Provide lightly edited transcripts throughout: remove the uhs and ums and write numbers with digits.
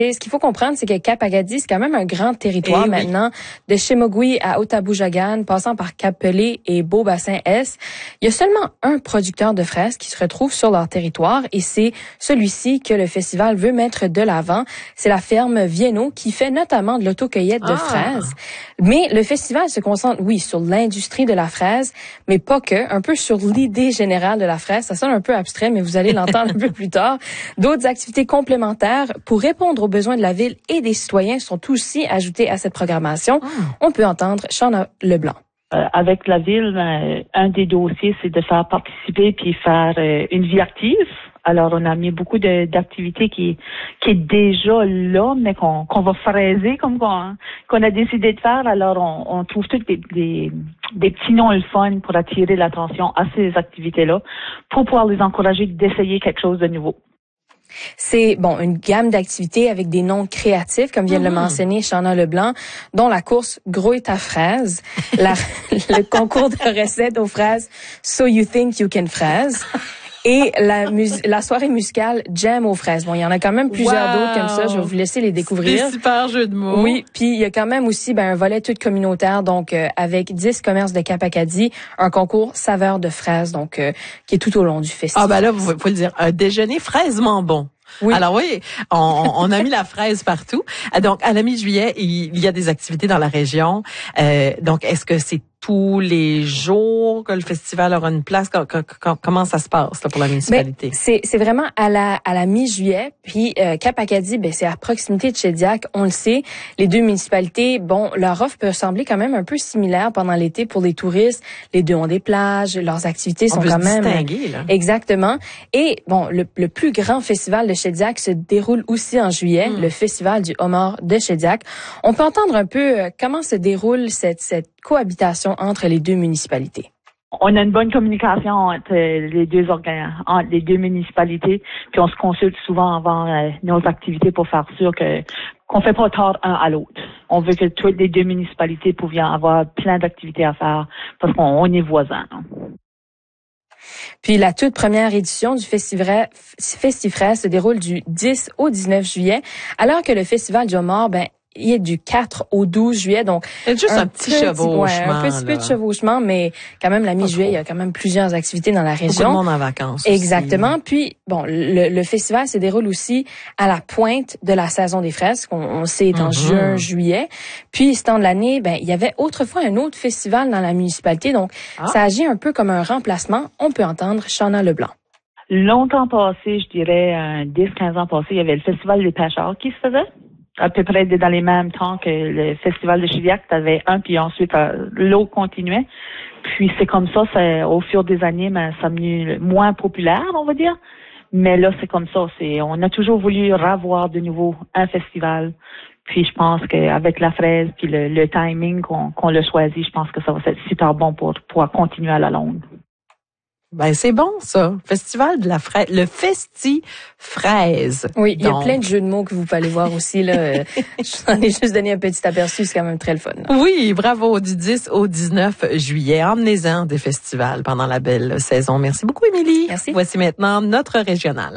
Et ce qu'il faut comprendre, c'est que Cap-Acadie, c'est quand même un grand territoire maintenant, de Chemogui à Otaboughagan, passant par Cap-Pelé et Beau-Bassin-Est. Il y a seulement un producteur de fraises qui se retrouve sur leur territoire et c'est celui-ci que le festival veut mettre de l'avant. C'est la ferme Vienno qui fait notamment de l'autocueillette de fraises. Mais le festival se concentre, oui, sur l'industrie de la fraise, mais pas que, un peu sur l'idée générale de la fraise. Ça sonne un peu abstrait, mais vous allez l'entendre un peu plus tard. D'autres activités complémentaires pour répondre aux besoins de la ville et des citoyens sont aussi ajoutés à cette programmation. On peut entendre Shauna Leblanc. Avec la ville, un des dossiers, c'est de faire participer puis faire une vie active. Alors, on a mis beaucoup d'activités qui est déjà là, mais qu'on va fraiser comme qu'on a décidé de faire. Alors, on trouve tous des petits noms le fun pour attirer l'attention à ces activités-là, pour pouvoir les encourager d'essayer quelque chose de nouveau. C'est une gamme d'activités avec des noms créatifs, comme vient de le mentionner Shauna Leblanc, dont la course Grouille ta fraise, le concours de recettes aux fraises So You Think You Can Fraise, et la soirée musicale Jam aux fraises. Il y en a quand même plusieurs d'autres comme ça. Je vais vous laisser les découvrir. C'est des super jeux de mots. Oui, puis il y a quand même aussi un volet tout communautaire, donc avec 10 commerces de Cap-Acadie, un concours saveur de fraises, donc qui est tout au long du festival. Ah là, vous pouvez le dire, un déjeuner fraisement bon. Oui. Alors oui, on a mis la fraise partout. Donc à la mi-juillet, il y a des activités dans la région. Donc est-ce que c'est tous les jours que le festival aura une place? Comment ça se passe là, pour la municipalité? C'est vraiment à la mi-juillet. Puis Cap-Acadie, c'est à proximité de Shediac, on le sait. Les deux municipalités, leur offre peut sembler quand même un peu similaire pendant l'été pour les touristes. Les deux ont des plages, leurs activités sont quand même distinguées, là. Exactement. Et le plus grand festival de Shediac se déroule aussi en juillet, le festival du homard de Shediac. On peut entendre un peu comment se déroule cette cohabitation entre les deux municipalités. On a une bonne communication entre les deux municipalités, puis on se consulte souvent avant nos activités pour faire sûr qu'on fait pas tort un à l'autre. On veut que toutes les deux municipalités puissent avoir plein d'activités à faire parce qu'on est voisins. Puis la toute première édition du Festifrais se déroule du 10 au 19 juillet, alors que le Festival du homard, il est du 4 au 12 juillet, donc c'est juste un petit chevauchement. Un petit peu de chevauchement, mais quand même la mi-juillet, il y a quand même plusieurs activités dans la région. Beaucoup de monde en vacances. Exactement. Aussi. Puis le festival se déroule aussi à la pointe de la saison des fraises, qu'on sait est en juin, juillet. Puis ce temps de l'année, il y avait autrefois un autre festival dans la municipalité, donc ça agit un peu comme un remplacement. On peut entendre Shauna Leblanc. Longtemps passé, je dirais 10-15 ans passés, il y avait le festival des pêcheurs qui se faisait. À peu près dans les mêmes temps que le festival de Shediac, t'avais un, puis ensuite l'autre continuait. Puis c'est comme ça, au fur des années, ça devenu moins populaire, on va dire. Mais là, c'est comme ça. On a toujours voulu revoir de nouveau un festival. Puis je pense qu'avec la fraise puis le timing qu'on l'a choisi, je pense que ça va être super bon pour pouvoir continuer à la longue. C'est bon, ça. Festival de la fraise. Le Festi-Fraise. Oui, il y a plein de jeux de mots que vous pouvez aller voir aussi, là. Je vous en ai juste donné un petit aperçu, c'est quand même très le fun. Là. Oui, bravo. Du 10 au 19 juillet. Emmenez-en des festivals pendant la belle saison. Merci beaucoup, Émilie. Merci. Voici maintenant notre régional.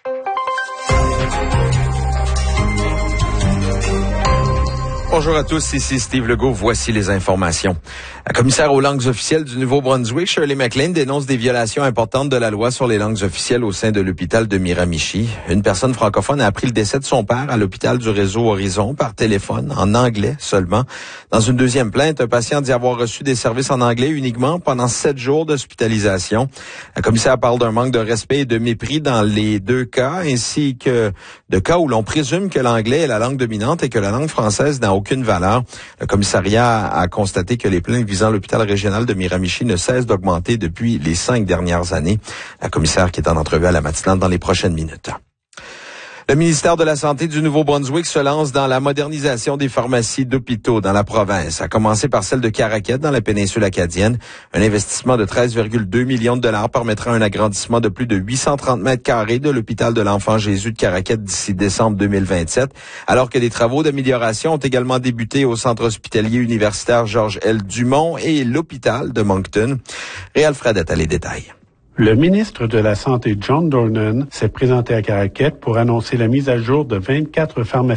Bonjour à tous, ici Steve Legault. Voici les informations. La commissaire aux langues officielles du Nouveau-Brunswick, Shirley McLean, dénonce des violations importantes de la loi sur les langues officielles au sein de l'hôpital de Miramichi. Une personne francophone a appris le décès de son père à l'hôpital du réseau Horizon par téléphone, en anglais seulement. Dans une deuxième plainte, un patient dit avoir reçu des services en anglais uniquement pendant 7 jours d'hospitalisation. La commissaire parle d'un manque de respect et de mépris dans les deux cas, ainsi que de cas où l'on présume que l'anglais est la langue dominante et que la langue française n'a aucune valeur. Le commissariat a constaté que les plaintes visant l'hôpital régional de Miramichi ne cessent d'augmenter depuis les 5 dernières années. La commissaire qui est en entrevue à la matinale dans les prochaines minutes. Le ministère de la Santé du Nouveau-Brunswick se lance dans la modernisation des pharmacies d'hôpitaux dans la province, à commencer par celle de Caraquet dans la péninsule acadienne. Un investissement de 13,2 millions de dollars permettra un agrandissement de plus de 830 mètres carrés de l'hôpital de l'Enfant Jésus de Caraquet d'ici décembre 2027, alors que des travaux d'amélioration ont également débuté au centre hospitalier universitaire Georges L. Dumont et l'hôpital de Moncton. Réal Fradette a les détails. Le ministre de la Santé, John Dornan, s'est présenté à Caraquet pour annoncer la mise à jour de 24 pharmacies